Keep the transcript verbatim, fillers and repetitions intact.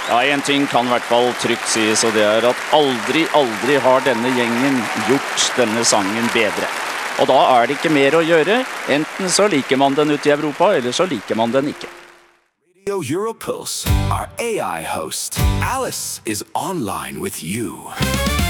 Ja, en ting kan I hvert fall trygt sies, og det er at aldri, aldri har denne gjengen gjort denne sangen bedre. Og da er det ikke mer å gjøre. Enten så liker man den ute I Europa, eller så liker man den ikke. Radio Europulse, our A I host, Alice is online with you.